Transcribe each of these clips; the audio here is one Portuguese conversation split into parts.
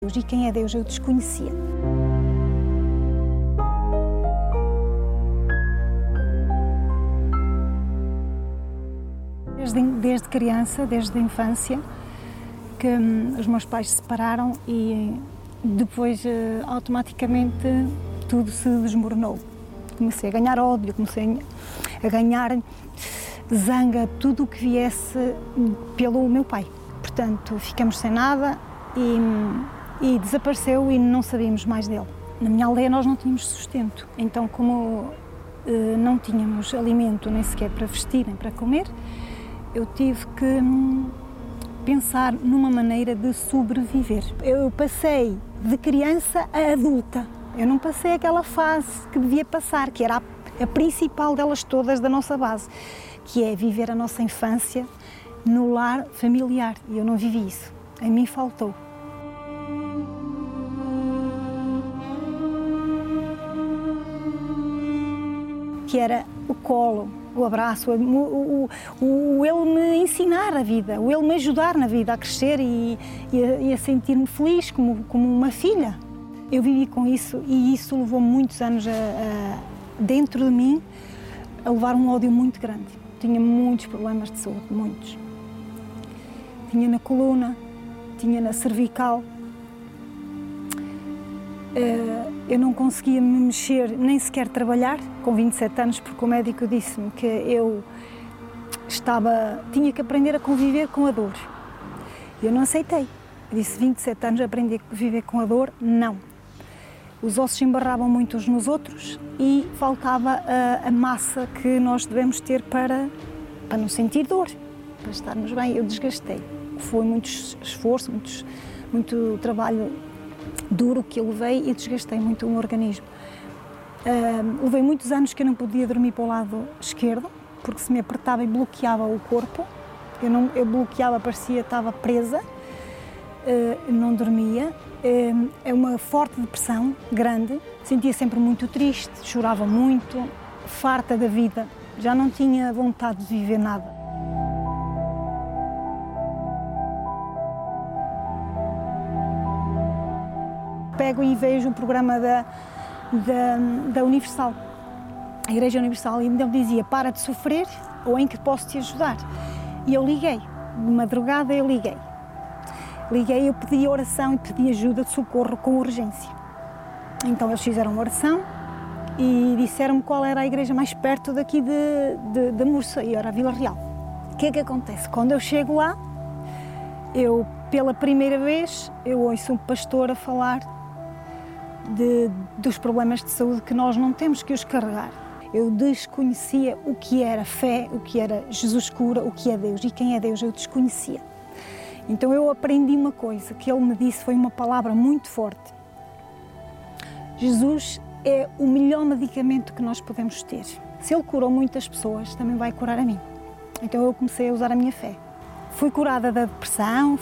E quem é Deus eu desconhecia. Desde criança, desde a infância, que os meus pais se separaram e depois automaticamente tudo se desmoronou. Comecei a ganhar ódio, comecei a ganhar zanga, tudo o que viesse pelo meu pai. Portanto, ficamos sem nada e desapareceu e não sabíamos mais dele. Na minha aldeia nós não tínhamos sustento, então como não tínhamos alimento nem sequer para vestir nem para comer, eu tive que pensar numa maneira de sobreviver. Eu passei de criança a adulta, eu não passei aquela fase que devia passar, que era a principal delas todas da nossa base, que é viver a nossa infância no lar familiar, e eu não vivi isso, a mim faltou. Que era o colo, o abraço, o ele me ensinar a vida, o ele me ajudar na vida a crescer e a sentir-me feliz como uma filha. Eu vivi com isso e isso levou muitos anos dentro de mim a levar um ódio muito grande. Tinha muitos problemas de saúde, muitos. Tinha na coluna, tinha na cervical. Eu não conseguia me mexer, nem sequer trabalhar, com 27 anos, porque o médico disse-me que eu tinha que aprender a conviver com a dor. Eu não aceitei. Eu disse, 27 anos, aprender a viver com a dor? Não. Os ossos se embarravam muito uns nos outros e faltava a massa que nós devemos ter para não sentir dor, para estarmos bem. Eu desgastei. Foi muito esforço, muito trabalho duro que eu levei e desgastei muito o meu organismo. Levei muitos anos que eu não podia dormir para o lado esquerdo, porque se me apertava e bloqueava o corpo. Eu bloqueava, parecia que estava presa, não dormia. É uma forte depressão, grande. Sentia sempre muito triste, chorava muito, farta da vida. Já não tinha vontade de viver nada. Pego e vejo o programa da Universal, a Igreja Universal, e ele dizia, para de sofrer ou em que posso te ajudar. E eu liguei, de madrugada eu liguei. Eu pedi oração e pedi ajuda de socorro com urgência. Então eles fizeram uma oração e disseram-me qual era a igreja mais perto daqui de Mursa, e era a Vila Real. O que é que acontece? Quando eu chego lá, pela primeira vez, eu ouço um pastor a falar dos problemas de saúde que nós não temos que os carregar. Eu desconhecia o que era fé, o que era Jesus cura, o que é Deus, e quem é Deus eu desconhecia. Então eu aprendi uma coisa que ele me disse, foi uma palavra muito forte. Jesus é o melhor medicamento que nós podemos ter. Se ele curou muitas pessoas, também vai curar a mim. Então eu comecei a usar a minha fé. Fui curada da depressão,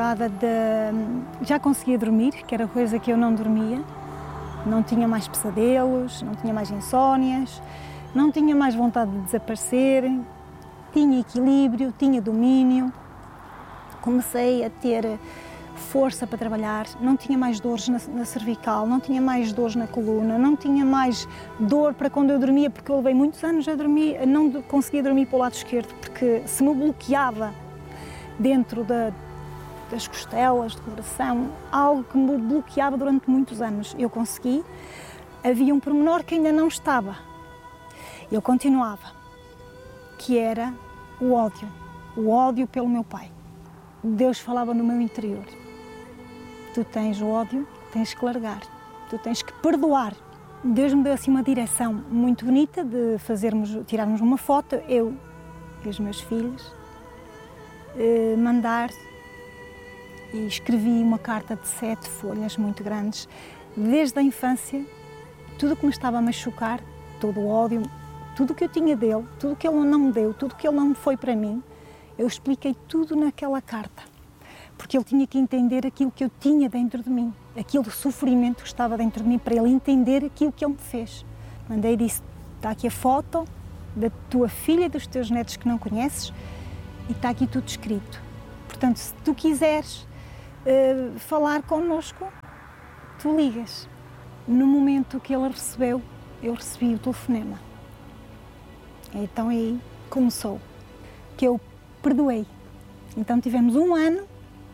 já conseguia dormir, que era coisa que eu não dormia. Não tinha mais pesadelos, não tinha mais insónias, não tinha mais vontade de desaparecer, tinha equilíbrio, tinha domínio. Comecei a ter força para trabalhar, não tinha mais dores na cervical, não tinha mais dores na coluna, não tinha mais dor para quando eu dormia, porque eu levei muitos anos a dormir, não conseguia dormir para o lado esquerdo, porque se me bloqueava dentro das costelas, do coração, algo que me bloqueava durante muitos anos. Eu consegui, havia um pormenor que ainda não estava. Eu continuava, que era o ódio pelo meu pai. Deus falava no meu interior. Tu tens o ódio, tens que largar, tu tens que perdoar. Deus me deu assim uma direção muito bonita de tirarmos uma foto, eu e os meus filhos, mandar, e escrevi uma carta de 7 folhas muito grandes, desde a infância, tudo o que me estava a machucar, todo o ódio, tudo o que eu tinha dele, tudo o que ele não me deu, tudo o que ele não me foi para mim, eu expliquei tudo naquela carta, porque ele tinha que entender aquilo que eu tinha dentro de mim, aquele sofrimento que estava dentro de mim, para ele entender aquilo que ele me fez. Mandei e disse, está aqui a foto da tua filha e dos teus netos que não conheces, e está aqui tudo escrito. Portanto, se tu quiseres falar connosco, tu ligas. No momento que ele recebeu, eu recebi o telefonema. Então aí começou, que eu perdoei. Então tivemos 1 ano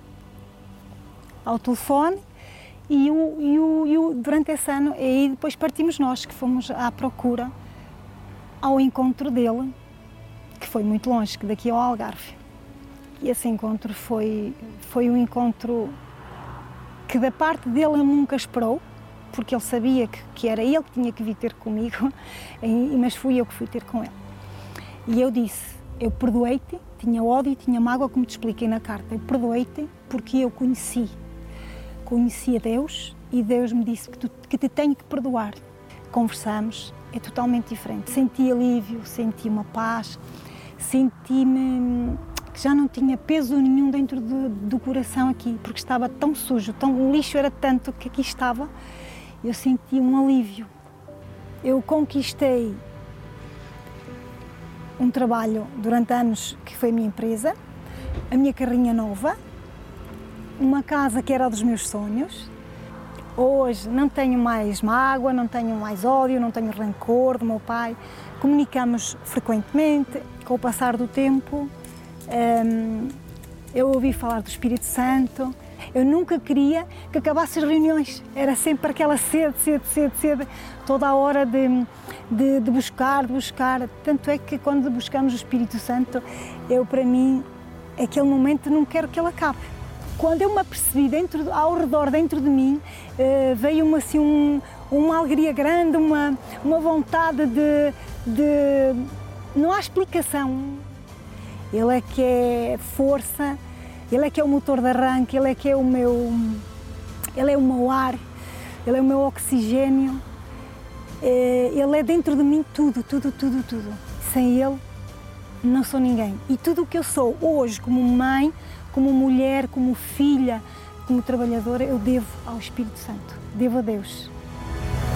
ao telefone e durante esse ano, aí depois partimos nós, que fomos à procura, ao encontro dele, que foi muito longe, daqui ao Algarve. E esse encontro foi um encontro que da parte dele ele nunca esperou, porque ele sabia que era ele que tinha que vir ter comigo, mas fui eu que fui ter com ele. E eu disse, eu perdoei-te, tinha ódio e tinha mágoa, como te expliquei na carta, eu perdoei-te porque eu conheci a Deus e Deus me disse que te tenho que perdoar. Conversamos, é totalmente diferente, senti alívio, senti uma paz, senti-me que já não tinha peso nenhum dentro do coração aqui, porque estava tão sujo, o lixo era tanto que aqui estava, eu senti um alívio. Eu conquistei um trabalho durante anos que foi a minha empresa, a minha carrinha nova, uma casa que era dos meus sonhos. Hoje não tenho mais mágoa, não tenho mais ódio, não tenho rancor do meu pai. Comunicamos frequentemente. Com o passar do tempo, eu ouvi falar do Espírito Santo. Eu nunca queria que acabassem as reuniões. Era sempre aquela sede, toda a hora de buscar. Tanto é que quando buscamos o Espírito Santo, para mim, aquele momento não quero que ele acabe. Quando eu me apercebi ao redor dentro de mim, veio-me assim uma alegria grande, uma vontade de... Não há explicação. Ele é que é força, ele é que é o motor de arranque, ele é que é o meu... Ele é o meu ar, ele é o meu oxigênio. Ele é dentro de mim tudo. Sem ele, não sou ninguém. E tudo o que eu sou hoje, como mãe, como mulher, como filha, como trabalhadora, eu devo ao Espírito Santo, devo a Deus.